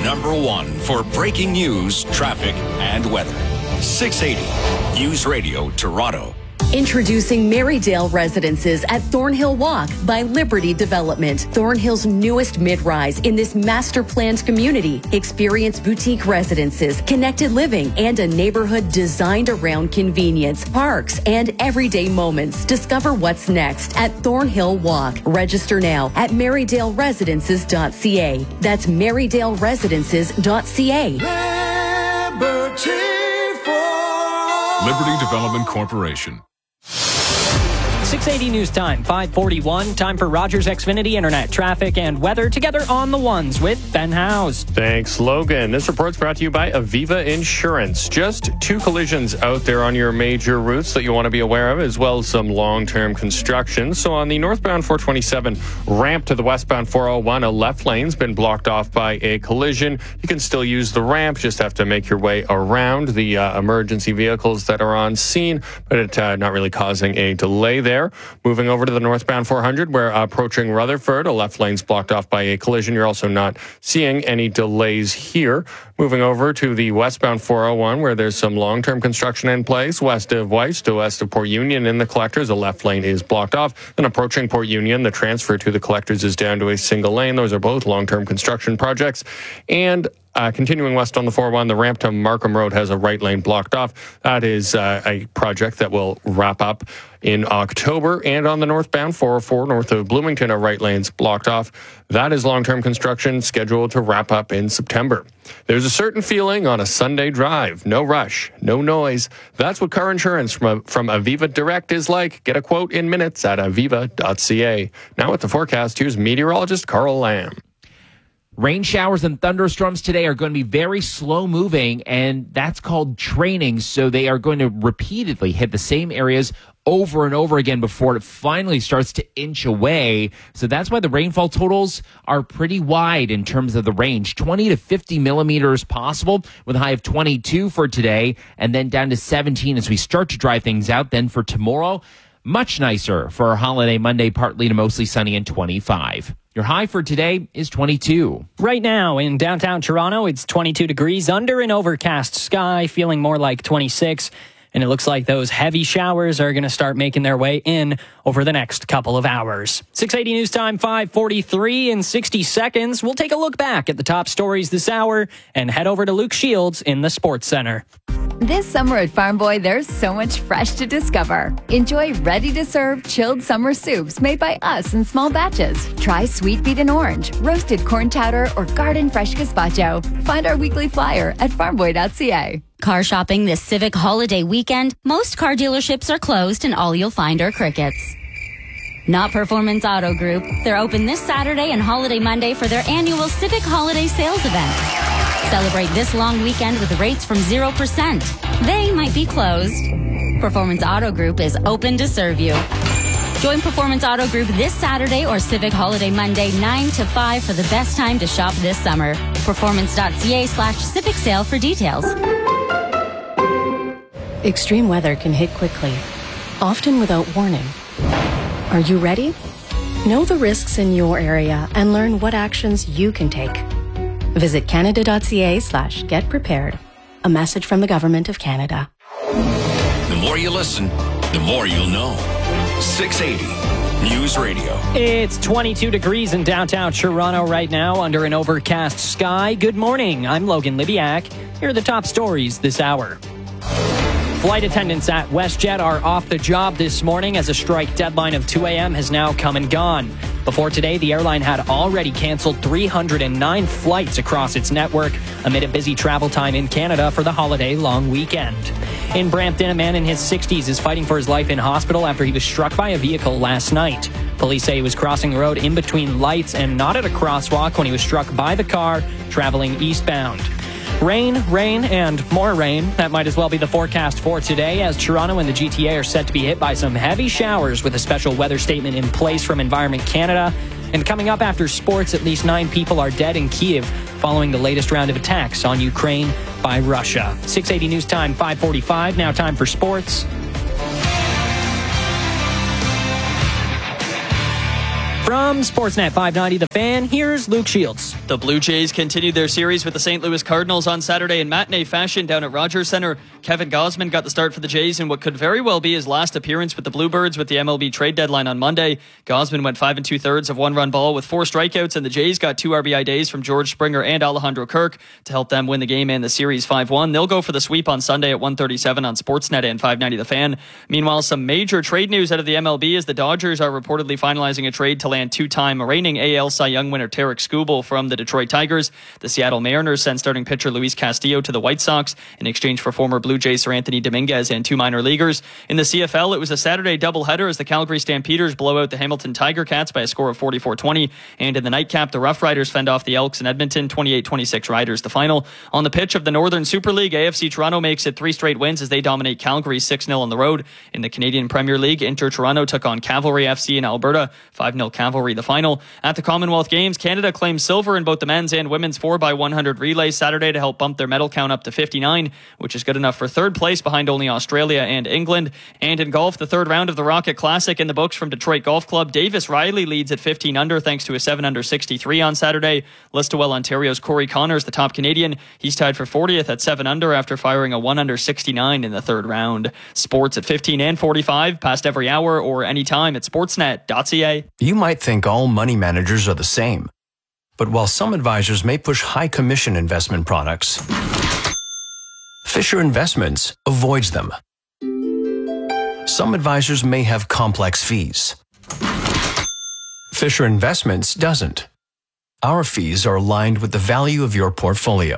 number one for breaking news, traffic, and weather. 680 News Radio Toronto. Introducing Marydale Residences at Thornhill Walk by Liberty Development. Thornhill's newest mid-rise in this master-planned community. Experience boutique residences, connected living, and a neighborhood designed around convenience, parks, and everyday moments. Discover what's next at Thornhill Walk. Register now at marydale-residences.ca. That's marydale-residences.ca. Liberty Development Corporation. 680 News Time, 5:41. Time for Rogers Xfinity Internet traffic and weather together on the ones with Ben Howes. Thanks, Logan. This report's brought to you by Aviva Insurance. Just 2 collisions out there on your major routes that you want to be aware of, as well as some long-term construction. So on the northbound 427 ramp to the westbound 401, a left lane's been blocked off by a collision. You can still use the ramp, just have to make your way around the emergency vehicles that are on scene, but it's not really causing a delay there. Moving over to the northbound 400, where approaching Rutherford, a left lane's blocked off by a collision. You're also not seeing any delays here. Moving over to the westbound 401, where there's some long-term construction in place, west of Weiss to west of Port Union in the collectors, a left lane is blocked off. Then approaching Port Union, the transfer to the collectors is down to a single lane. Those are both long-term construction projects. And continuing west on the 401, the ramp to Markham Road has a right lane blocked off. That is a project that will wrap up in October. And on the northbound 404, north of Bloomington, a right lane's blocked off. That is long-term construction scheduled to wrap up in September. There's a certain feeling on a Sunday drive. No rush, no noise. That's what car insurance from Aviva Direct is like. Get a quote in minutes at aviva.ca. Now with the forecast, here's meteorologist Carl Lamb. Rain showers and thunderstorms today are going to be very slow moving, and that's called training. So they are going to repeatedly hit the same areas over and over again before it finally starts to inch away. So that's why the rainfall totals are pretty wide in terms of the range. 20 to 50 millimeters possible, with a high of 22 for today, and then down to 17 as we start to dry things out. Then for tomorrow, much nicer for our holiday Monday, partly to mostly sunny and 25. Your high for today is 22. Right now in downtown Toronto, it's 22 degrees under an overcast sky, feeling more like 26. And it looks like those heavy showers are going to start making their way in over the next couple of hours. 680 News Time, 5:43 in 60 seconds. We'll take a look back at the top stories this hour and head over to Luke Shields in the Sports Center. This summer at Farm Boy, there's so much fresh to discover. Enjoy ready-to-serve chilled summer soups made by us in small batches. Try sweet beet and orange, roasted corn chowder, or garden fresh gazpacho. Find our weekly flyer at farmboy.ca. Car shopping this Civic holiday weekend, most car dealerships are closed and all you'll find are crickets. Not Performance Auto Group. They're open this Saturday and Holiday Monday for their annual Civic Holiday Sales event. Celebrate this long weekend with rates from 0%. They might be closed. Performance Auto Group is open to serve you. Join Performance Auto Group this Saturday or Civic Holiday Monday 9 to 5 for the best time to shop this summer. Performance.ca/Civic Sale for details. Extreme weather can hit quickly, often without warning. Are you ready? Know the risks in your area and learn what actions you can take. Visit canada.ca/get prepared. A message from the Government of Canada. The more you listen, the more you'll know. 680 News Radio. It's 22 degrees in downtown Toronto right now under an overcast sky. Good morning. I'm Logan Libiak. Here are the top stories this hour. Flight attendants at WestJet are off the job this morning as a strike deadline of 2 a.m. has now come and gone. Before today, the airline had already canceled 309 flights across its network amid a busy travel time in Canada for the holiday long weekend. In Brampton, a man in his 60s is fighting for his life in hospital after he was struck by a vehicle last night. Police say he was crossing the road in between lights and not at a crosswalk when he was struck by the car traveling eastbound. Rain, and more rain. That might as well be the forecast for today, as Toronto and the GTA are set to be hit by some heavy showers with a special weather statement in place from Environment Canada. And coming up after sports, at least 9 people are dead in Kyiv following the latest round of attacks on Ukraine by Russia. 680 News Time, 5:45. Now time for sports. From Sportsnet 590 The Fan, here's Luke Shields. The Blue Jays continued their series with the St. Louis Cardinals on Saturday in matinee fashion down at Rogers Center. Kevin Gausman got the start for the Jays in what could very well be his last appearance with the Bluebirds with the MLB trade deadline on Monday. Gausman went 5 2/3 of one-run ball with 4 strikeouts, and the Jays got 2 RBI days from George Springer and Alejandro Kirk to help them win the game and the series 5-1. They'll go for the sweep on Sunday at 1:37 on Sportsnet and 590 The Fan. Meanwhile, some major trade news out of the MLB as the Dodgers are reportedly finalizing a trade to land 2-time reigning AL Cy Young winner Tarek Skubal from the Detroit Tigers. The Seattle Mariners sent starting pitcher Luis Castillo to the White Sox in exchange for former Blue Jays Sir Anthony Dominguez and 2 minor leaguers. In the CFL, it was a Saturday doubleheader as the Calgary Stampeders blow out the Hamilton Tiger Cats by a score of 44-20. And in the nightcap, the Rough Riders fend off the Elks in Edmonton, 28-26 Riders the final. On the pitch of the Northern Super League, AFC Toronto makes it 3 straight wins as they dominate Calgary 6-0 on the road. In the Canadian Premier League, Inter Toronto took on Cavalry FC in Alberta, 5-0 Cavalry the final. At the Commonwealth Games, Canada claimed silver in both the men's and women's 4x100 relay Saturday to help bump their medal count up to 59, which is good enough for third place behind only Australia and England. And in golf, the third round of the Rocket Classic in the books from Detroit Golf Club. Davis Riley leads at 15 under thanks to a 7 under 63 on Saturday. Listowel, Ontario's Corey Connors, the top Canadian. He's tied for 40th at 7 under after firing a 1 under 69 in the third round. Sports at 15 and 45, past every hour or anytime at sportsnet.ca. You might think all money managers are the same. But while some advisors may push high commission investment products, Fisher Investments avoids them. Some advisors may have complex fees. Fisher Investments doesn't. Our fees are aligned with the value of your portfolio.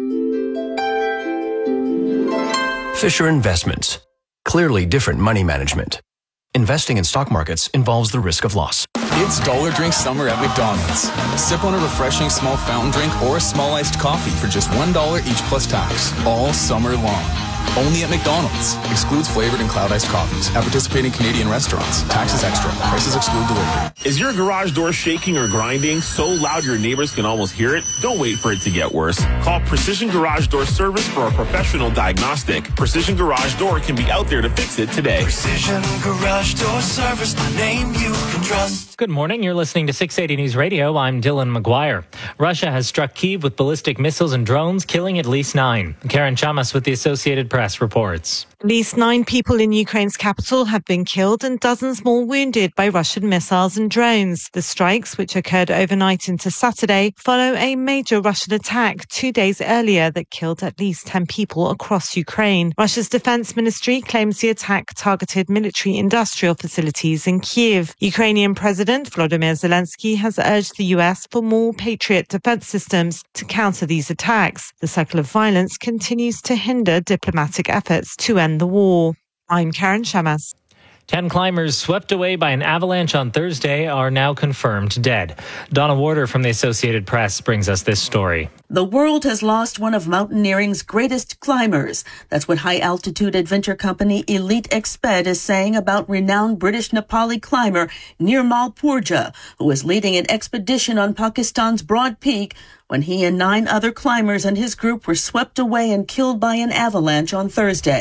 Fisher Investments. Clearly different money management. Investing in stock markets involves the risk of loss. It's Dollar Drink Summer at McDonald's. Sip on a refreshing small fountain drink or a small iced coffee for just $1 each plus tax, all summer long. Only at McDonald's. Excludes flavored and cloud iced coffees at participating Canadian restaurants. Taxes extra. Prices exclude delivery. Is your garage door shaking or grinding so loud your neighbors can almost hear it? Don't wait for it to get worse. Call Precision Garage Door Service for a professional diagnostic. Precision Garage Door can be out there to fix it today. Precision Garage Door Service, the name you can trust. Good morning. You're listening to 680 News Radio. I'm Dylan McGuire. Russia has struck Kyiv with ballistic missiles and drones, killing at least 9. Karen Chamas with the Associated Press reports. At least 9 people in Ukraine's capital have been killed and dozens more wounded by Russian missiles and drones. The strikes, which occurred overnight into Saturday, follow a major Russian attack 2 days earlier that killed at least 10 people across Ukraine. Russia's defense ministry claims the attack targeted military-industrial facilities in Kyiv. Ukrainian President Volodymyr Zelensky has urged the US for more Patriot defense systems to counter these attacks. The cycle of violence continues to hinder diplomatic efforts to end the war. I'm Karen Shamas. 10 climbers swept away by an avalanche on Thursday are now confirmed dead. Donna Warder from the Associated Press brings us this story. The world has lost one of mountaineering's greatest climbers. That's what high-altitude adventure company Elite Exped is saying about renowned British Nepali climber Nirmal Purja, who was leading an expedition on Pakistan's Broad Peak when he and 9 other climbers and his group were swept away and killed by an avalanche on Thursday.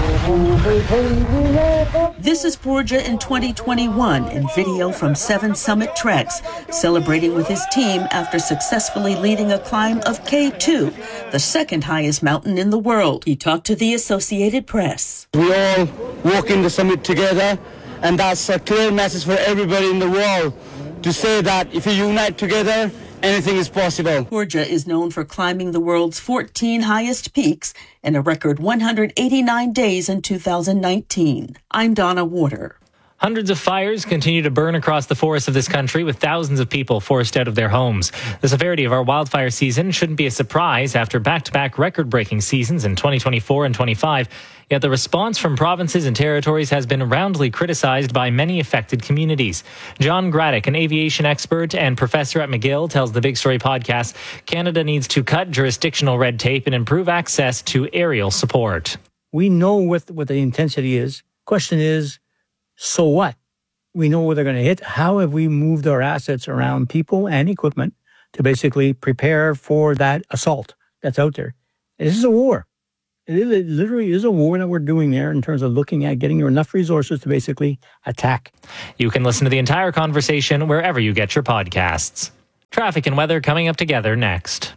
This is Purja in 2021 in video from 7 Summit Treks, celebrating with his team after successfully leading a climb of K2, the second highest mountain in the world. He talked to the Associated Press. We all walk in the summit together, and that's a clear message for everybody in the world to say that if you unite together, anything is possible. Purja is known for climbing the world's 14 highest peaks in a record 189 days in 2019. I'm Donna Warder. Hundreds of fires continue to burn across the forests of this country, with thousands of people forced out of their homes. The severity of our wildfire season shouldn't be a surprise after back-to-back record-breaking seasons in 2024 and 25. Yet the response from provinces and territories has been roundly criticized by many affected communities. John Graddick, an aviation expert and professor at McGill, tells the Big Story podcast Canada needs to cut jurisdictional red tape and improve access to aerial support. We know what the intensity is. Question is, so what? We know where they're going to hit. How have we moved our assets around people and equipment to basically prepare for that assault that's out there? This is a war. It literally is a war that we're doing there in terms of looking at getting enough resources to basically attack. You can listen to the entire conversation wherever you get your podcasts. Traffic and weather coming up together next.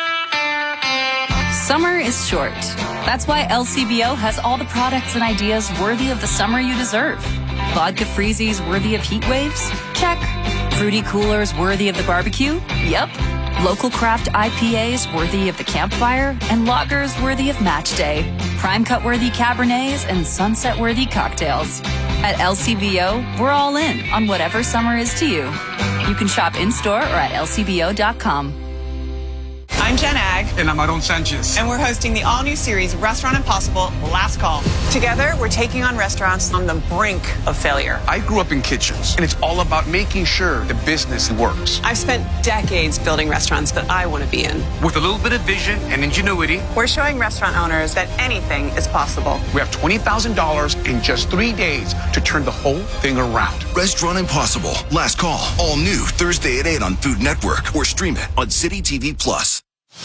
Summer is short. That's why LCBO has all the products and ideas worthy of the summer you deserve. Vodka freezies worthy of heat waves? Check. Fruity coolers worthy of the barbecue? Yep. Local craft IPAs worthy of the campfire, and lagers worthy of match day. Prime cut worthy Cabernets and sunset worthy cocktails. At LCBO, we're all in on whatever summer is to you. You can shop in-store or at lcbo.com. I'm Jen Ag. And I'm Aaron Sanchez. And we're hosting the all-new series Restaurant Impossible Last Call. Together, we're taking on restaurants on the brink of failure. I grew up in kitchens, and it's all about making sure the business works. I've spent decades building restaurants that I want to be in. With a little bit of vision and ingenuity, we're showing restaurant owners that anything is possible. We have $20,000 in just 3 days to turn the whole thing around. Restaurant Impossible Last Call. All new Thursday at 8 on Food Network or stream it on City TV Plus.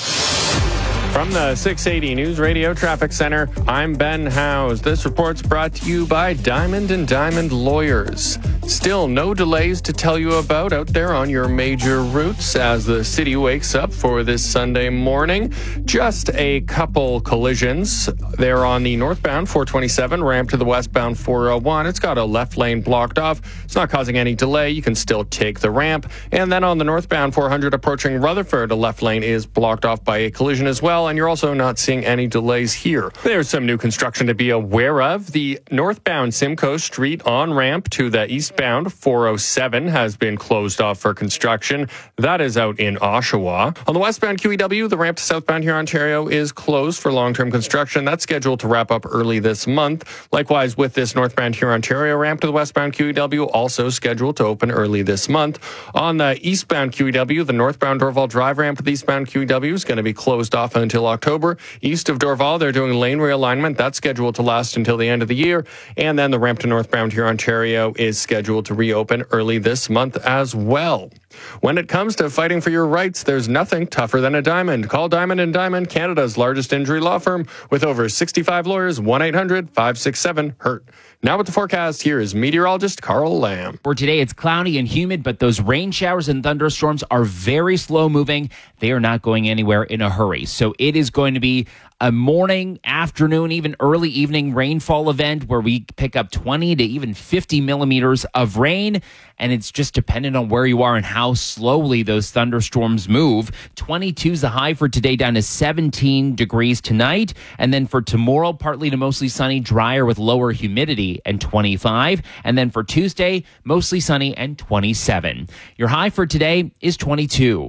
From the 680 News Radio Traffic Center, I'm Ben Howes. This report's brought to you by Diamond & Diamond Lawyers. Still no delays to tell you about out there on your major routes as the city wakes up for this Sunday morning. Just a couple collisions. They're on the northbound 427 ramp to the westbound 401. It's got a left lane blocked off. It's not causing any delay. You can still take the ramp. And then on the northbound 400 approaching Rutherford, a left lane is blocked off by a collision as well. And you're also not seeing any delays here. There's some new construction to be aware of. The northbound Simcoe Street on-ramp to the eastbound 407 has been closed off for construction. That is out in Oshawa. On the westbound QEW, the ramp to southbound here, Ontario, is closed for long-term construction. That's scheduled to wrap up early this month. Likewise, with this northbound here, Ontario ramp to the westbound QEW, also scheduled to open early this month. On the eastbound QEW, the northbound Dorval Drive ramp to the eastbound QEW is going to be closed off until October. East of Dorval, they're doing lane realignment. That's scheduled to last until the end of the year. And then the ramp to northbound here, Ontario, is scheduled to reopen early this month as well. When it comes to fighting for your rights, there's nothing tougher than a diamond. Call Diamond & Diamond, Canada's largest injury law firm with over 65 lawyers, 1-800-567-HURT. Now with the forecast, here is meteorologist Carl Lamb. For today, it's cloudy and humid, but those rain showers and thunderstorms are very slow moving. They are not going anywhere in a hurry. So it is going to be a morning, afternoon, even early evening rainfall event where we pick up 20 to even 50 millimeters of rain. And it's just dependent on where you are and how slowly those thunderstorms move. 22 is the high for today, down to 17 degrees tonight. And then for tomorrow, partly to mostly sunny, drier with lower humidity and 25. And then for Tuesday, mostly sunny and 27. Your high for today is 22.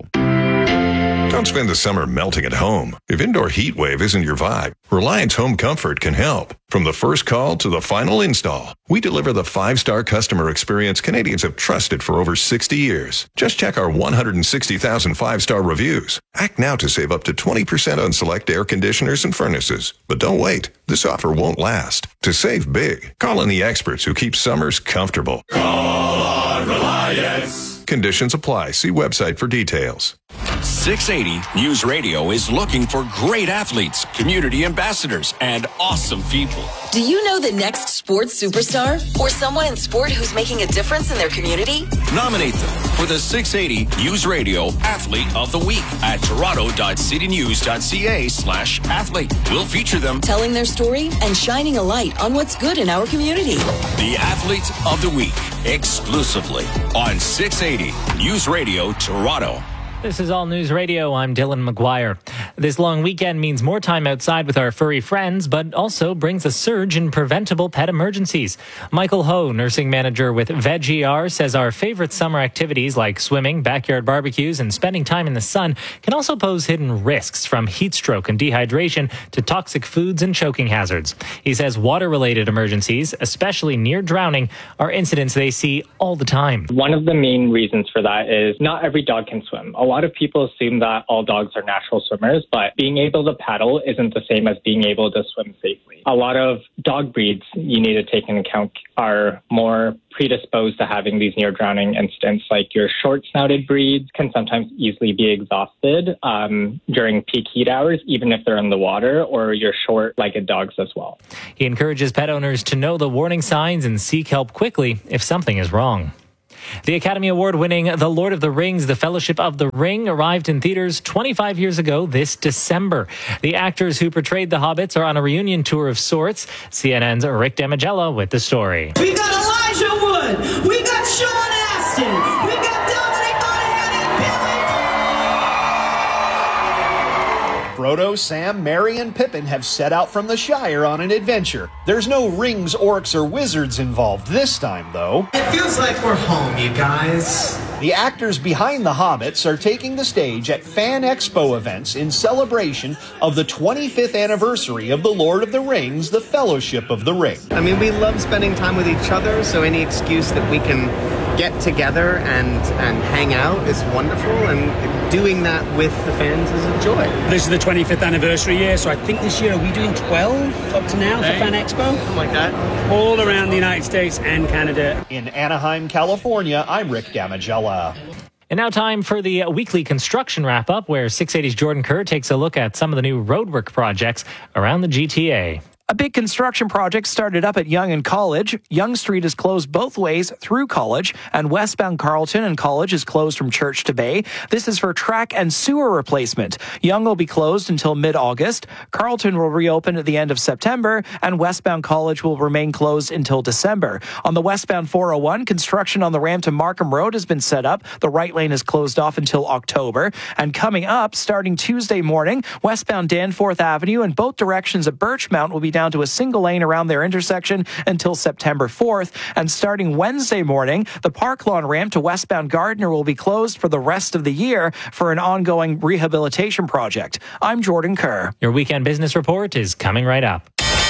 Don't spend the summer melting at home. If indoor heat wave isn't your vibe, Reliance Home Comfort can help. From the first call to the final install, we deliver the 5-star customer experience Canadians have trusted for over 60 years. Just check our 160,000 5-star reviews. Act now to save up to 20% on select air conditioners and furnaces. But don't wait. This offer won't last. To save big, call in the experts who keep summers comfortable. Call on Reliance. Conditions apply. See website for details. 680 News Radio is looking for great athletes, community ambassadors, and awesome people. Do you know the next sports superstar? Or someone in sport who's making a difference in their community? Nominate them for the 680 News Radio Athlete of the Week at toronto.citynews.ca/athlete. We'll feature them telling their story and shining a light on what's good in our community. The Athlete of the Week, exclusively on 680 News Radio Toronto. This is All News Radio. I'm Dylan McGuire. This long weekend means more time outside with our furry friends, but also brings a surge in preventable pet emergencies. Michael Ho, nursing manager with VegER, says our favorite summer activities like swimming, backyard barbecues, and spending time in the sun can also pose hidden risks, from heat stroke and dehydration to toxic foods and choking hazards. He says water-related emergencies, especially near drowning, are incidents they see all the time. One of the main reasons for that is not every dog can swim. A lot of people assume that all dogs are natural swimmers, but being able to paddle isn't the same as being able to swim safely. A lot of dog breeds you need to take into account are more predisposed to having these near drowning incidents. Like your short-snouted breeds can sometimes easily be exhausted during peak heat hours, even if they're in the water, or your short-legged dogs as well. He encourages pet owners to know the warning signs and seek help quickly if something is wrong. The Academy Award-winning The Lord of the Rings, The Fellowship of the Ring, arrived in theaters 25 years ago this December. The actors who portrayed the hobbits are on a reunion tour of sorts. CNN's Rick Damigella with the story. We got Elijah Wood. We got Sean Astin. We got Dominic Monaghan and Billy. Frodo, Sam, Merry, and Pippin have set out from the Shire on an adventure. There's no rings, orcs, or wizards involved this time, though. It feels like we're home, you guys. The actors behind the Hobbits are taking the stage at Fan Expo events in celebration of the 25th anniversary of The Lord of the Rings, The Fellowship of the Ring. I mean, we love spending time with each other, so any excuse that we can get together and hang out is wonderful, and doing that with the fans is a joy. This is the 25th anniversary year, so I think this year, are we doing 12 up to now for Fan Expo? Something like that. All around the United States and Canada. In Anaheim, California, I'm Rick Damigella. And now time for the weekly construction wrap-up, where 680's Jordan Kerr takes a look at some of the new roadwork projects around the GTA. A big construction project started up at Yonge and College. Yonge Street is closed both ways through College, and westbound Carleton and College is closed from Church to Bay. This is for track and sewer replacement. Yonge will be closed until mid-August. Carleton will reopen at the end of September, and westbound College will remain closed until December. On the westbound 401, construction on the ramp to Markham Road has been set up. The right lane is closed off until October. And coming up, starting Tuesday morning, westbound Danforth Avenue and both directions at Birchmount will be down to a single lane around their intersection until September 4th. And starting Wednesday morning, the Park Lawn ramp to westbound Gardner will be closed for the rest of the year for an ongoing rehabilitation project. I'm Jordan Kerr. Your weekend business report is coming right up.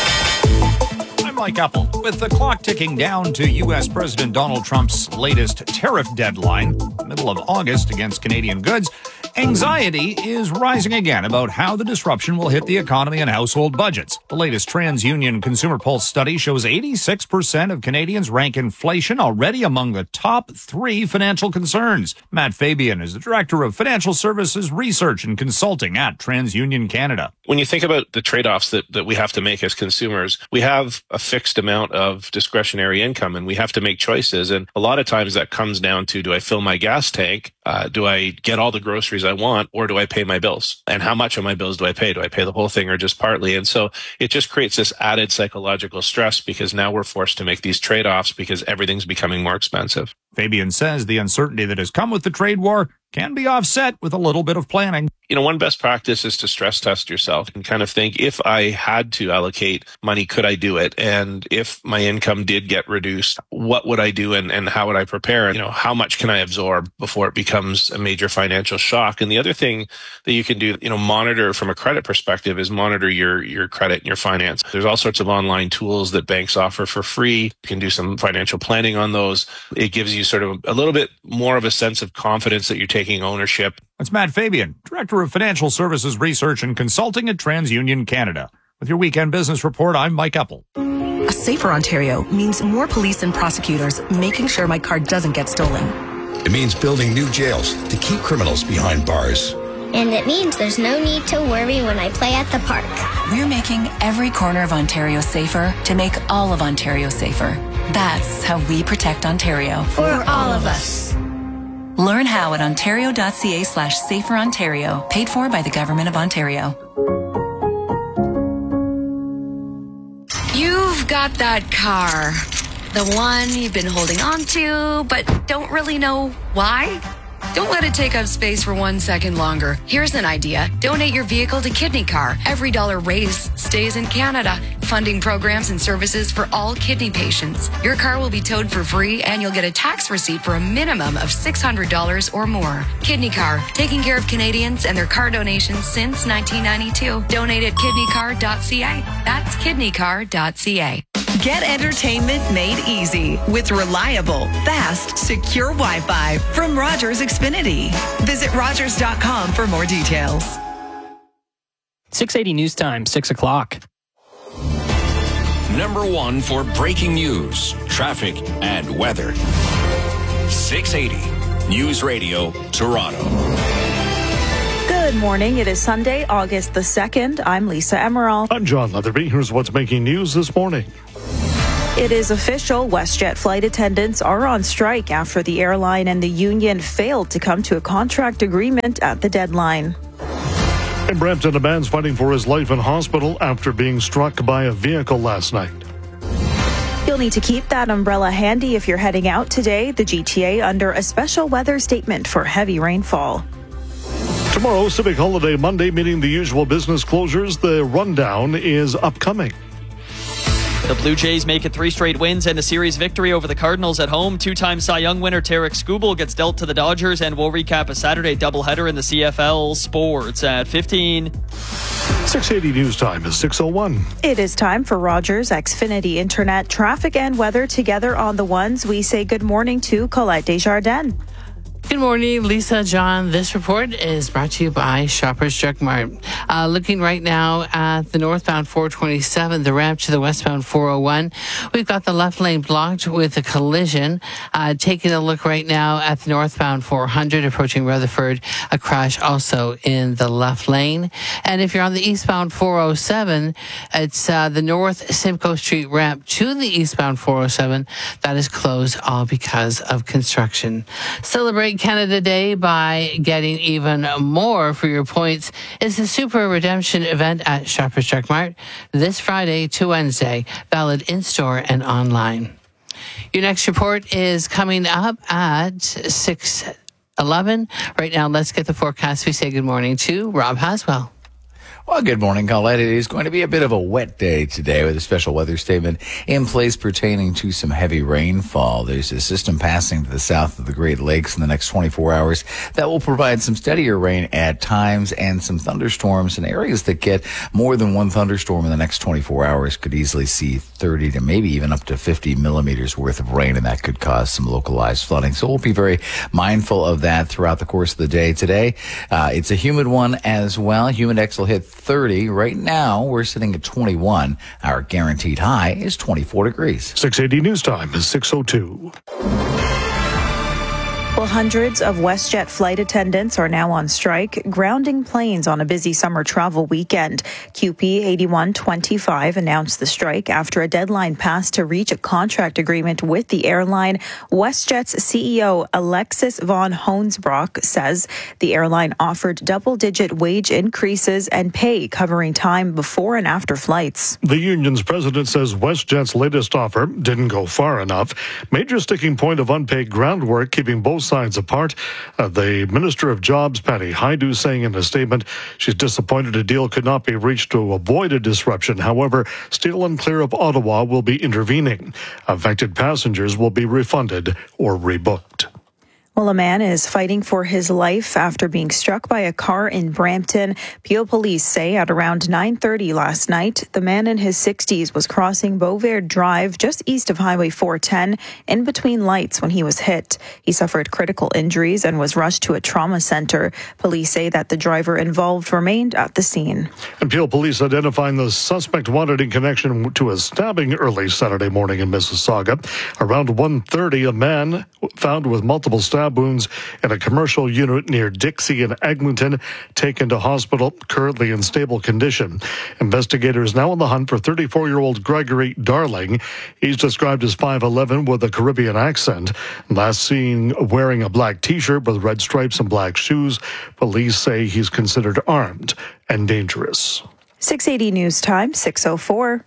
I'm Mike Apple. With the clock ticking down to U.S. President Donald Trump's latest tariff deadline, middle of August, against Canadian goods, anxiety is rising again about how the disruption will hit the economy and household budgets. The latest TransUnion Consumer Pulse study shows 86% of Canadians rank inflation already among the top 3 financial concerns. Matt Fabian is the Director of Financial Services Research and Consulting at TransUnion Canada. When you think about the trade-offs that we have to make as consumers, we have a fixed amount of discretionary income and we have to make choices. And a lot of times that comes down to, do I fill my gas tank? Do I get all the groceries I want, or do I pay my bills? And how much of my bills do I pay? Do I pay the whole thing or just partly? And so it just creates this added psychological stress because now we're forced to make these trade-offs because everything's becoming more expensive. Fabian says the uncertainty that has come with the trade war can be offset with a little bit of planning. You know, one best practice is to stress test yourself and kind of think, if I had to allocate money, could I do it? And if my income did get reduced, what would I do and how would I prepare? You know, how much can I absorb before it becomes a major financial shock? And the other thing that you can do, monitor from a credit perspective is monitor your credit and your finance. There's all sorts of online tools that banks offer for free. You can do some financial planning on those. It gives you sort of a little bit more of a sense of confidence that you're taking ownership. That's Matt Fabian, Director of Financial Services Research and Consulting at TransUnion Canada. With your weekend business report, I'm Mike Apple. A safer Ontario means more police and prosecutors making sure my car doesn't get stolen. It means building new jails to keep criminals behind bars. And it means there's no need to worry when I play at the park. We're making every corner of Ontario safer to make all of Ontario safer. That's how we protect Ontario. For all of us. Learn how at ontario.ca/saferontario, paid for by the Government of Ontario. You've got that car. The one you've been holding on to, but don't really know why? Don't let it take up space for 1 second longer. Here's an idea. Donate your vehicle to Kidney Car. Every dollar raised stays in Canada, funding programs and services for all kidney patients. Your car will be towed for free, and you'll get a tax receipt for a minimum of $600 or more. Kidney Car, taking care of Canadians and their car donations since 1992. Donate at kidneycar.ca. That's kidneycar.ca. Get entertainment made easy with reliable, fast, secure Wi-Fi from Rogers Xfinity. Visit Rogers.com for more details. 680 News Time, 6 o'clock. Number one for breaking news, traffic, and weather. 680 News Radio, Toronto. Good morning. It is Sunday, August the 2nd. I'm Lisa Emerald. I'm John Leatherby. Here's what's making news this morning. It is official. WestJet flight attendants are on strike after the airline and the union failed to come to a contract agreement at the deadline. In Brampton, a man's fighting for his life in hospital after being struck by a vehicle last night. You'll need to keep that umbrella handy if you're heading out today. The GTA under a special weather statement for heavy rainfall. Tomorrow, Civic Holiday Monday, meaning the usual business closures. The rundown is upcoming. The Blue Jays make it 3 straight wins and a series victory over the Cardinals at home. 2-time Cy Young winner Tarek Skubal gets dealt to the Dodgers, and we'll recap a Saturday doubleheader in the CFL. Sports at 15. 680 News Time is 6:01. It is time for Rogers Xfinity Internet traffic and weather together on the ones. We say good morning to Colette Desjardins. Good morning, Lisa, John. This report is brought to you by Shoppers Drug Mart. Looking right now at the northbound 427, the ramp to the westbound 401. We've got the left lane blocked with a collision. Taking a look right now at the northbound 400 approaching Rutherford, a crash also in the left lane. And if you're on the eastbound 407, it's the North Simcoe Street ramp to the eastbound 407. That is closed all because of construction. Celebrate Canada Day by getting even more for your points is the Super Redemption event at Shoppers Drug Mart this Friday to Wednesday, valid in-store and online. Your next report is coming up at 6:11. Right now, let's get the forecast. We say good morning to Rob Haswell. Well, good morning, Colette. It is going to be a bit of a wet day today with a special weather statement in place pertaining to some heavy rainfall. There's a system passing to the south of the Great Lakes in the next 24 hours that will provide some steadier rain at times and some thunderstorms. And areas that get more than one thunderstorm in the next 24 hours could easily see 30 to maybe even up to 50 millimeters worth of rain, and that could cause some localized flooding. So we'll be very mindful of that throughout the course of the day today. It's a humid one as well. Humidex will hit 30. Right now, we're sitting at 21. Our guaranteed high is 24 degrees. 680 News Time is 6:02. Well, hundreds of WestJet flight attendants are now on strike, grounding planes on a busy summer travel weekend. QP 8125 announced the strike after a deadline passed to reach a contract agreement with the airline. WestJet's CEO Alexis von Hoensbroek says the airline offered double-digit wage increases and pay covering time before and after flights. The union's president says WestJet's latest offer didn't go far enough. Major sticking point of unpaid groundwork keeping both sides apart. The Minister of Jobs, Patty Hajdu, saying in a statement she's disappointed a deal could not be reached to avoid a disruption. However, Steel and Clear of Ottawa will be intervening. Affected passengers will be refunded or rebooked. Well, a man is fighting for his life after being struck by a car in Brampton. Peel police say at around 9:30 last night, the man in his 60s was crossing Beauvert Drive just east of Highway 410 in between lights when he was hit. He suffered critical injuries and was rushed to a trauma center. Police say that the driver involved remained at the scene. And Peel police identifying the suspect wanted in connection to a stabbing early Saturday morning in Mississauga. Around 1:30, a man found with multiple stab wounds in a commercial unit near Dixie and Eglinton, taken to hospital, currently in stable condition. Investigators now on the hunt for 34-year-old Gregory Darling. He's described as 5'11" with a Caribbean accent. Last seen wearing a black T-shirt with red stripes and black shoes. Police say he's considered armed and dangerous. 680 News Time, 6:04.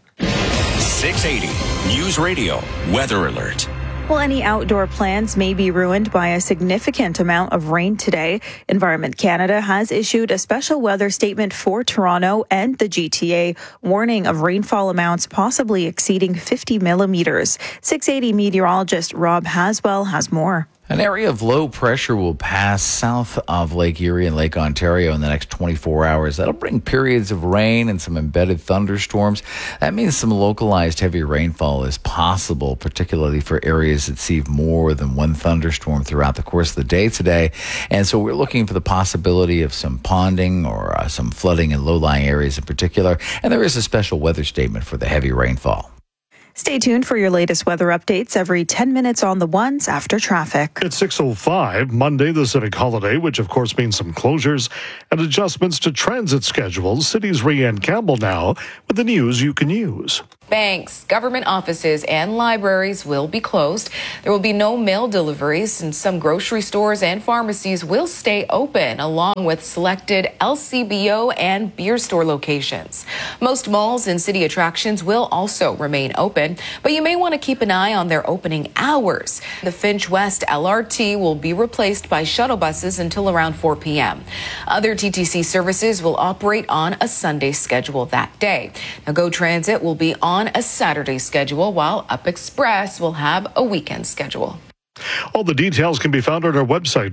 680 News Radio Weather Alert. Well, any outdoor plans may be ruined by a significant amount of rain today. Environment Canada has issued a special weather statement for Toronto and the GTA, warning of rainfall amounts possibly exceeding 50 millimeters. 680 meteorologist Rob Haswell has more. An area of low pressure will pass south of Lake Erie and Lake Ontario in the next 24 hours. That'll bring periods of rain and some embedded thunderstorms. That means some localized heavy rainfall is possible, particularly for areas that see more than one thunderstorm throughout the course of the day today. And so we're looking for the possibility of some ponding or some flooding in low-lying areas in particular. And there is a special weather statement for the heavy rainfall. Stay tuned for your latest weather updates every 10 minutes on the ones after traffic. It's 6:05, Monday, the civic holiday, which of course means some closures and adjustments to transit schedules. City's Rhianne Campbell now with the news you can use. Banks, government offices, and libraries will be closed. There will be no mail deliveries, and some grocery stores and pharmacies will stay open, along with selected LCBO and beer store locations. Most malls and city attractions will also remain open, but you may want to keep an eye on their opening hours. The Finch West LRT will be replaced by shuttle buses until around 4 p.m. Other TTC services will operate on a Sunday schedule that day. Now, GO Transit will be on a Saturday schedule, while Up Express will have a weekend schedule. All the details can be found on our website,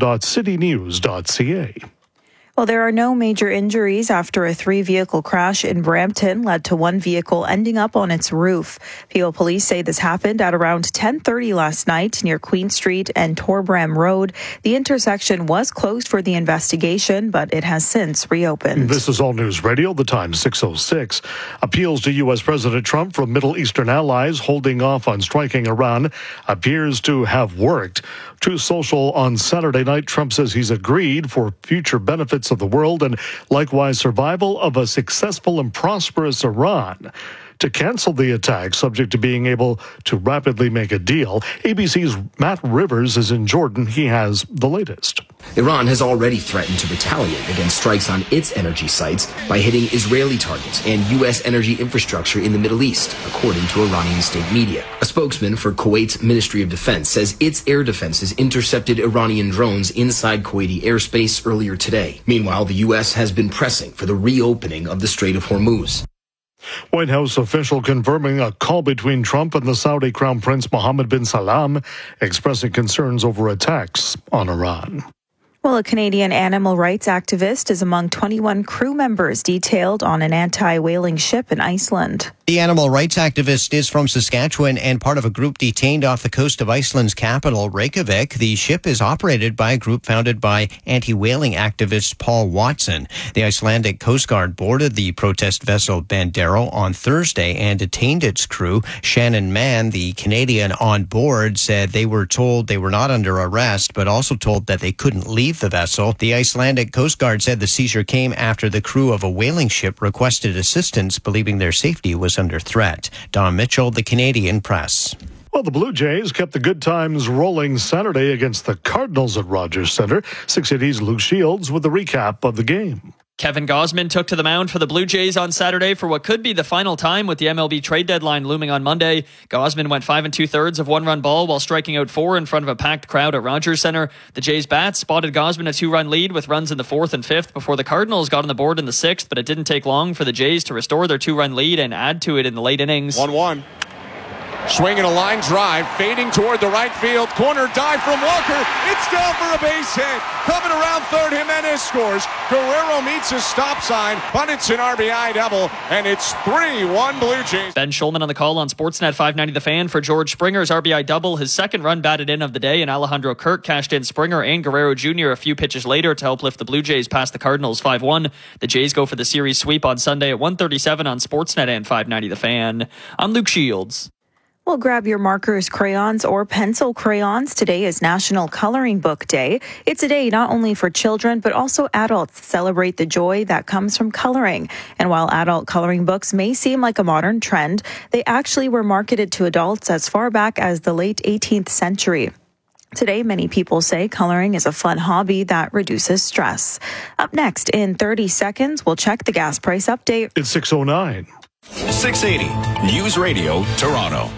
toronto.citynews.ca. Well, there are no major injuries after a 3-vehicle crash in Brampton led to one vehicle ending up on its roof. Peel police say this happened at around 10:30 last night near Queen Street and Torbram Road. The intersection was closed for the investigation, but it has since reopened. This is All News Radio, the time 6:06. Appeals to U.S. President Trump from Middle Eastern allies holding off on striking Iran appears to have worked. Truth Social on Saturday night, Trump says he's agreed for future benefits of the world and likewise survival of a successful and prosperous Iran to cancel the attack, subject to being able to rapidly make a deal. ABC's Matt Rivers is in Jordan. He has the latest. Iran has already threatened to retaliate against strikes on its energy sites by hitting Israeli targets and U.S. energy infrastructure in the Middle East, according to Iranian state media. A spokesman for Kuwait's Ministry of Defense says its air defenses intercepted Iranian drones inside Kuwaiti airspace earlier today. Meanwhile, the U.S. has been pressing for the reopening of the Strait of Hormuz. White House official confirming a call between Trump and the Saudi Crown Prince Mohammed bin Salman, expressing concerns over attacks on Iran. Well, a Canadian animal rights activist is among 21 crew members detailed on an anti-whaling ship in Iceland. The animal rights activist is from Saskatchewan and part of a group detained off the coast of Iceland's capital, Reykjavik. The ship is operated by a group founded by anti-whaling activist Paul Watson. The Icelandic Coast Guard boarded the protest vessel Bandero on Thursday and detained its crew. Shannon Mann, the Canadian on board, said they were told they were not under arrest, but also told that they couldn't leave the vessel. The Icelandic Coast Guard said the seizure came after the crew of a whaling ship requested assistance, believing their safety was under threat. Don Mitchell, the Canadian Press. Well, the Blue Jays kept the good times rolling Saturday against the Cardinals at Rogers Centre. 680's Luke Shields with the recap of the game. Kevin Gausman took to the mound for the Blue Jays on Saturday for what could be the final time with the MLB trade deadline looming on Monday. Gausman went 5 2/3 of one-run ball while striking out 4 in front of a packed crowd at Rogers Centre. The Jays bats spotted Gausman a 2-run lead with runs in the 4th and 5th before the Cardinals got on the board in the 6th, but it didn't take long for the Jays to restore their 2-run lead and add to it in the late innings. 1-1. Swinging a line drive, fading toward the right field. Corner dive from Walker. It's down for a base hit. Coming around third, Jimenez scores. Guerrero meets his stop sign, but it's an RBI double, and it's 3-1 Blue Jays. Ben Schulman on the call on Sportsnet 590 The Fan for George Springer's RBI double. His second run batted in of the day, and Alejandro Kirk cashed in Springer and Guerrero Jr. a few pitches later to help lift the Blue Jays past the Cardinals 5-1. The Jays go for the series sweep on Sunday at 1:37 on Sportsnet and 590 The Fan. I'm Luke Shields. Well, grab your markers, crayons, or pencil crayons. Today is National Coloring Book Day. It's a day not only for children, but also adults to celebrate the joy that comes from coloring. And while adult coloring books may seem like a modern trend, they actually were marketed to adults as far back as the late 18th century. Today, many people say coloring is a fun hobby that reduces stress. Up next, in 30 seconds, we'll check the gas price update. It's 6:09. 680 News Radio Toronto.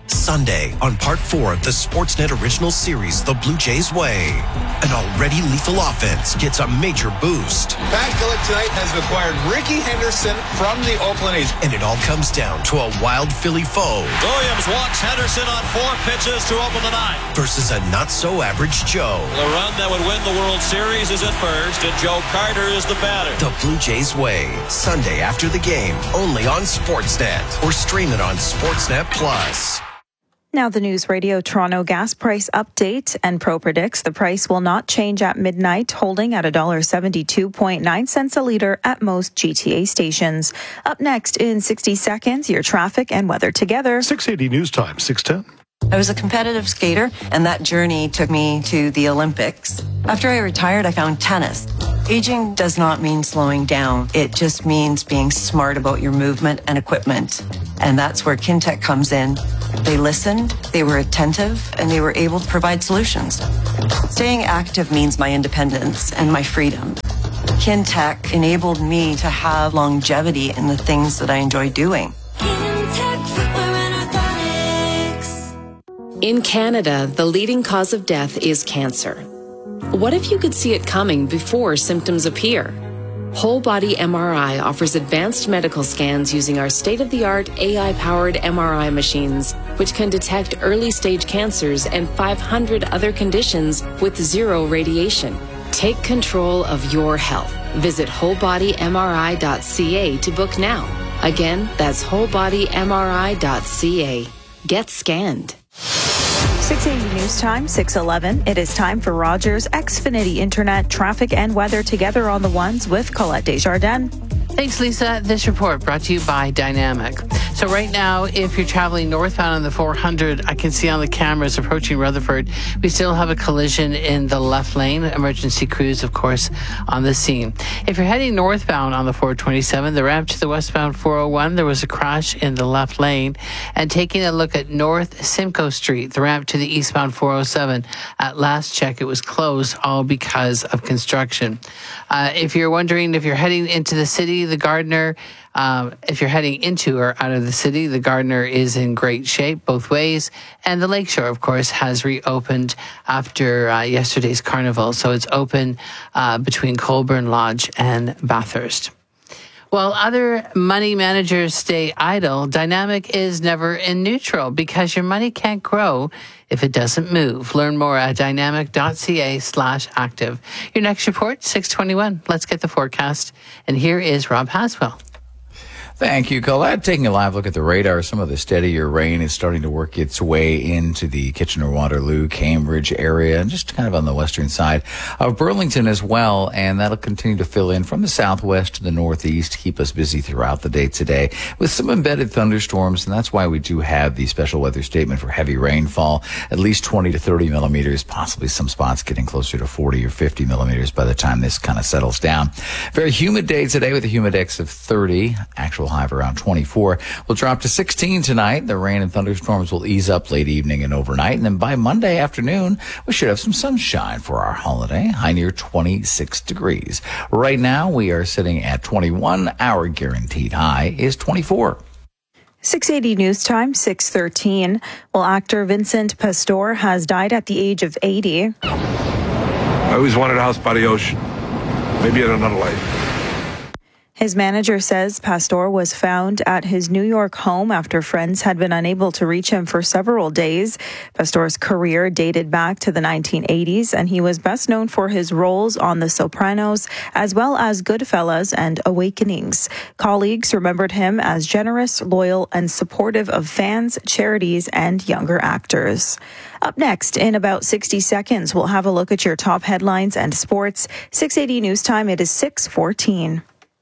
Sunday on Part 4 of the Sportsnet original series, The Blue Jays Way. An already lethal offense gets a major boost. Pat Gillett tonight has acquired Ricky Henderson from the Oakland A's. And it all comes down to a wild Philly foe. Williams walks Henderson on 4 pitches to open the 9th. Versus a not-so-average Joe. The run that would win the World Series is at first, and Joe Carter is the batter. The Blue Jays Way, Sunday after the game, only on Sportsnet. Or stream it on Sportsnet Plus. Now the News Radio Toronto gas price update. Enpro predicts the price will not change at midnight, holding at $1.72.9 a litre at most GTA stations. Up next in 60 seconds, your traffic and weather together. 680 News Time, 610. I was a competitive skater, and that journey took me to the Olympics. After I retired, I found tennis. Aging does not mean slowing down. It just means being smart about your movement and equipment. And that's where Kintec comes in. They listened, they were attentive, and they were able to provide solutions. Staying active means my independence and my freedom. Kintec enabled me to have longevity in the things that I enjoy doing. In Canada, the leading cause of death is cancer. What if you could see it coming before symptoms appear? Whole Body MRI offers advanced medical scans using our state-of-the-art AI-powered MRI machines, which can detect early-stage cancers and 500 other conditions with zero radiation. Take control of your health. Visit wholebodymri.ca to book now. Again, that's wholebodymri.ca. Get scanned. 680 News Time, 6:11. It is time for Rogers Xfinity Internet traffic and weather together on the ones with Colette Desjardins. Thanks, Lisa. This report brought to you by Dynamic. So right now, if you're traveling northbound on the 400, I can see on the cameras approaching Rutherford, we still have a collision in the left lane. Emergency crews, of course, on the scene. If you're heading northbound on the 427, the ramp to the westbound 401, there was a crash in the left lane. And taking a look at North Simcoe Street, the ramp to the eastbound 407, at last check, it was closed, all because of construction. If you're wondering if you're heading into the city, the Gardiner, if you're heading into or out of the city, the Gardiner is in great shape both ways. And the Lakeshore, of course, has reopened after yesterday's carnival. So it's open between Colborne Lodge and Bathurst. While other money managers stay idle, Dynamic is never in neutral because your money can't grow if it doesn't move. Learn more at dynamic.ca/active. Your next report, 6:21. Let's get the forecast. And here is Rob Haswell. Thank you, Colette. Taking a live look at the radar, some of the steadier rain is starting to work its way into the Kitchener-Waterloo, Cambridge area, and just kind of on the western side of Burlington as well. And that'll continue to fill in from the southwest to the northeast to keep us busy throughout the day today with some embedded thunderstorms. And that's why we do have the special weather statement for heavy rainfall, at least 20 to 30 millimeters, possibly some spots getting closer to 40 or 50 millimeters by the time this kind of settles down. Very humid day today with a humidex of 30, actual high of around 24. We'll drop to 16 tonight. The rain and thunderstorms will ease up late evening and overnight. And then by Monday afternoon, we should have some sunshine for our holiday. High near 26 degrees. Right now, we are sitting at 21. Our guaranteed high is 24. 680 News Time, 6:13. Well, actor Vincent Pastore has died at the age of 80. I always wanted a house by the ocean. Maybe in another life. His manager says Pastore was found at his New York home after friends had been unable to reach him for several days. Pastore's career dated back to the 1980s, and he was best known for his roles on The Sopranos, as well as Goodfellas and Awakenings. Colleagues remembered him as generous, loyal, and supportive of fans, charities, and younger actors. Up next, in about 60 seconds, we'll have a look at your top headlines and sports. 680 News Time, it is 6:14.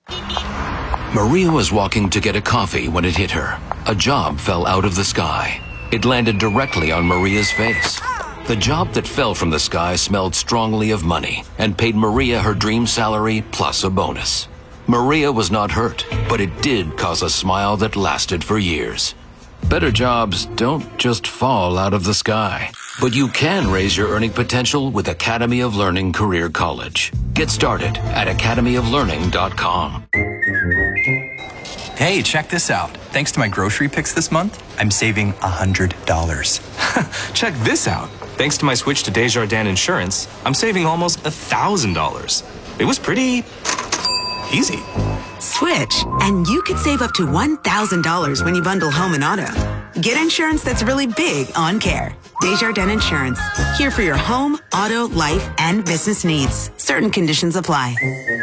Maria was walking to get a coffee when it hit her. A job fell out of the sky. It landed directly on Maria's face. The job that fell from the sky smelled strongly of money and paid Maria her dream salary plus a bonus. Maria was not hurt, but it did cause a smile that lasted for years. Better jobs don't just fall out of the sky, but you can raise your earning potential with Academy of Learning Career College. Get started at academyoflearning.com. Hey, check this out. Thanks to my grocery picks this month, I'm saving $100. Check this out. Thanks to my switch to Desjardins Insurance, I'm saving almost $1,000. It was pretty easy. Switch, and you could save up to $1,000 when you bundle home and auto. Get insurance that's really big on care. Desjardins Insurance. Here for your home, auto, life, and business needs. Certain conditions apply.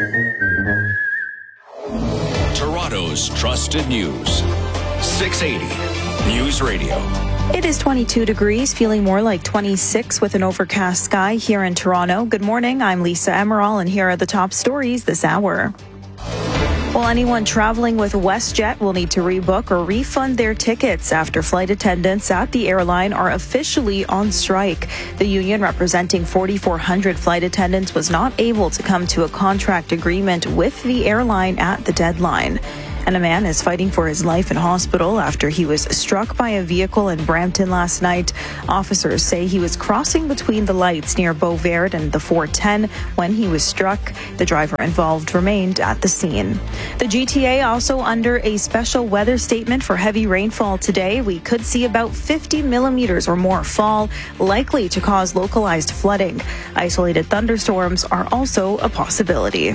Toronto's trusted news. 680 News Radio. It is 22 degrees, feeling more like 26 with an overcast sky here in Toronto. Good morning, I'm Lisa Emerald, and here are the top stories this hour. Well, anyone traveling with WestJet will need to rebook or refund their tickets after flight attendants at the airline are officially on strike. The union representing 4,400 flight attendants was not able to come to a contract agreement with the airline at the deadline. And a man is fighting for his life in hospital after he was struck by a vehicle in Brampton last night. Officers say he was crossing between the lights near Beauvert and the 410 when he was struck. The driver involved remained at the scene. The GTA also under a special weather statement for heavy rainfall today. We could see about 50 millimeters or more fall, likely to cause localized flooding. Isolated thunderstorms are also a possibility.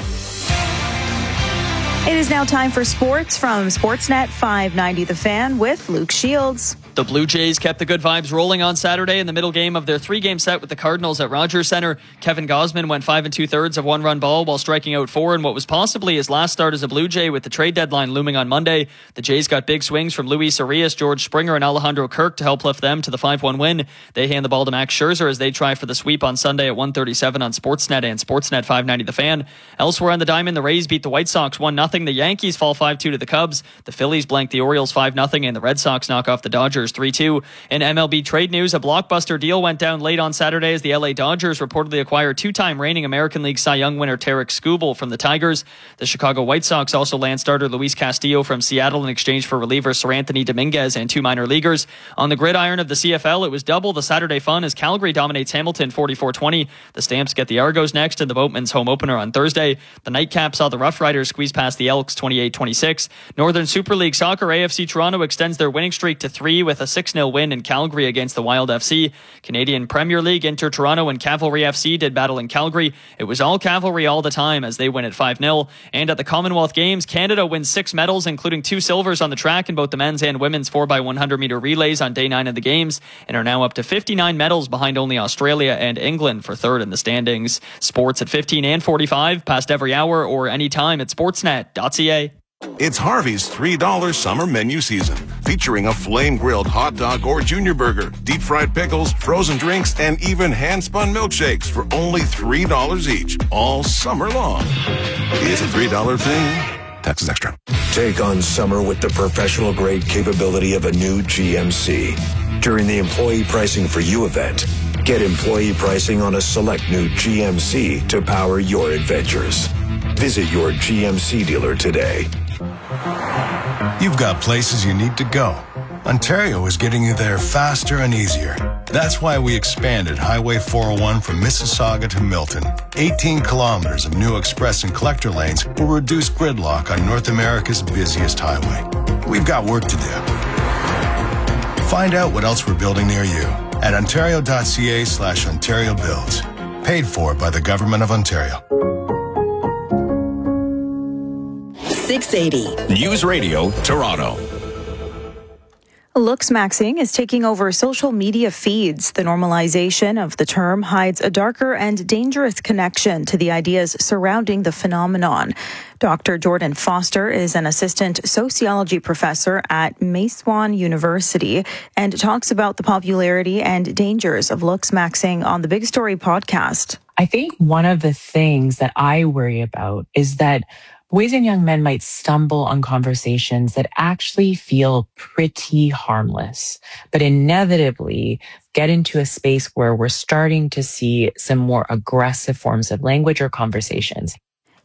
It is now time for sports from Sportsnet 590 The Fan with Luke Shields. The Blue Jays kept the good vibes rolling on Saturday in the middle game of their three-game set with the Cardinals at Rogers Centre. Kevin Gausman went 5 2/3 of one-run ball while striking out 4 in what was possibly his last start as a Blue Jay with the trade deadline looming on Monday. The Jays got big swings from Luis Arias, George Springer, and Alejandro Kirk to help lift them to the 5-1 win. They hand the ball to Max Scherzer as they try for the sweep on Sunday at 1:37 on Sportsnet and Sportsnet 590 The Fan. Elsewhere on the diamond, the Rays beat the White Sox 1-0. The Yankees fall 5-2 to the Cubs. The Phillies blank the Orioles 5-0, and the Red Sox knock off the Dodgers 3-2. In MLB trade news, a blockbuster deal went down late on Saturday as the LA Dodgers reportedly acquired two-time reigning American League Cy Young winner Tarik Skubal from the Tigers. The Chicago White Sox also land starter Luis Castillo from Seattle in exchange for reliever Sir Anthony Dominguez and 2 minor leaguers. On the gridiron of the CFL, it was double the Saturday fun as Calgary dominates Hamilton 44-20. The Stamps get the Argos next in the Boatman's home opener on Thursday. The nightcap saw the Rough Riders squeeze past the Elks 28-26. Northern Super League Soccer, AFC Toronto extends their winning streak to 3 with a 6-0 win in Calgary against the Wild FC. Canadian Premier League, Inter Toronto and Cavalry FC did battle in Calgary. It was all Cavalry all the time as they win at 5-0. And at the Commonwealth Games, Canada wins 6 medals, including 2 silvers on the track in both the men's and women's 4x100 meter relays on day 9 of the games, and are now up to 59 medals behind only Australia and England for third in the standings. Sports at 15 and 45, past every hour or anytime at sportsnet.ca. It's Harvey's $3 summer menu season, featuring a flame-grilled hot dog or junior burger, deep-fried pickles, frozen drinks, and even hand-spun milkshakes for only $3 each, all summer long. It's a $3 thing. Taxes extra. Take on summer with the professional-grade capability of a new GMC. During the Employee Pricing for You event, get employee pricing on a select new GMC to power your adventures. Visit your GMC dealer today. You've got places you need to go. Ontario is getting you there faster and easier. That's why we expanded Highway 401 from Mississauga to Milton. 18 kilometers of new express and collector lanes will reduce gridlock on North America's busiest highway. We've got work to do. Find out what else we're building near you at ontario.ca/Ontario Builds. Paid for by the Government of Ontario. 680 News Radio, Toronto. Looks maxing is taking over social media feeds. The normalization of the term hides a darker and dangerous connection to the ideas surrounding the phenomenon. Dr. Jordan Foster is an assistant sociology professor at Maswan University and talks about the popularity and dangers of looks maxing on the Big Story podcast. I think one of the things that I worry about is that boys and young men might stumble on conversations that actually feel pretty harmless, but inevitably get into a space where we're starting to see some more aggressive forms of language or conversations.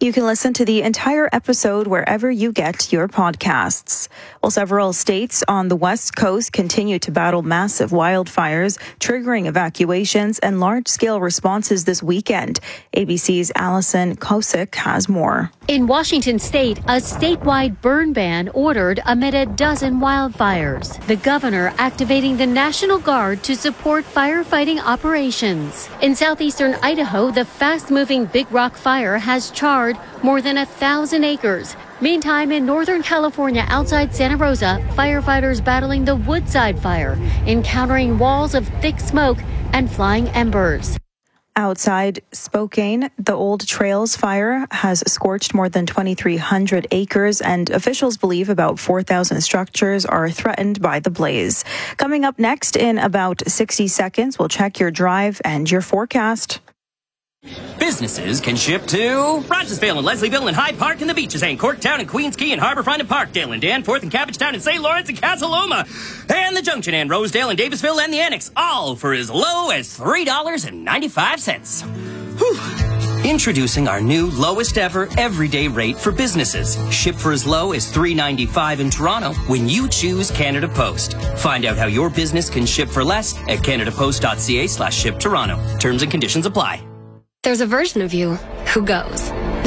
You can listen to the entire episode wherever you get your podcasts. Well, several states on the West Coast continue to battle massive wildfires, triggering evacuations and large-scale responses this weekend. ABC's Allison Kosick has more. In Washington state, a statewide burn ban ordered amid a dozen wildfires. The governor activating the National Guard to support firefighting operations. In southeastern Idaho, the fast-moving Big Rock Fire has charred more than 1,000 acres. Meantime, in Northern California outside Santa Rosa, firefighters battling the Woodside Fire, encountering walls of thick smoke and flying embers. Outside Spokane, the Old Trails fire has scorched more than 2,300 acres, and officials believe about 4,000 structures are threatened by the blaze. Coming up next in about 60 seconds, we'll check your drive and your forecast. Businesses can ship to Rogersville and Leslieville and Hyde Park and the beaches and Corktown and Queens Key and Harborfront and Parkdale and Danforth and Cabbagetown and St. Lawrence and Casaloma and the Junction and Rosedale and Davisville and the Annex, all for as low as $3.95. Whew. Introducing our new lowest ever everyday rate for businesses. Ship for as low as $3.95 in Toronto when you choose Canada Post. Find out how your business can ship for less at canadapost.ca/ship Toronto. Terms and conditions apply. There's a version of you who goes,